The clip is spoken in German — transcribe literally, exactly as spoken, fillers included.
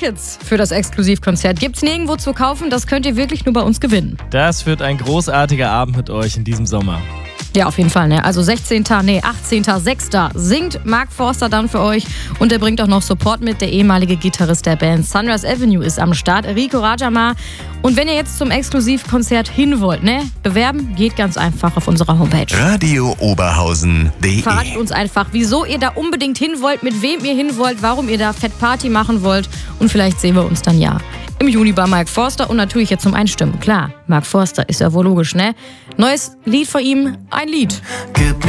Tickets für das Exklusivkonzert gibt's nirgendwo zu kaufen. Das könnt ihr wirklich nur bei uns gewinnen. Das wird ein großartiger Abend mit euch in diesem Sommer. Ja, auf jeden Fall, ne? Also sechzehnten nee, achtzehnten sechsten singt Mark Forster dann für euch und er bringt auch noch Support mit. Der ehemalige Gitarrist der Band Sunrise Avenue ist am Start, Rico Rajama. Und wenn ihr jetzt zum Exklusivkonzert hin wollt, ne? Bewerben geht ganz einfach auf unserer Homepage. Radio Oberhausen punkt de. Verratet uns einfach, wieso ihr da unbedingt hin wollt, mit wem ihr hin wollt, warum ihr da Fett Party machen wollt und vielleicht sehen wir uns dann ja im Juni bei Mark Forster und natürlich jetzt zum Einstimmen. Klar, Mark Forster ist ja wohl logisch, ne? Neues Lied von ihm, ein Lied. Gib mir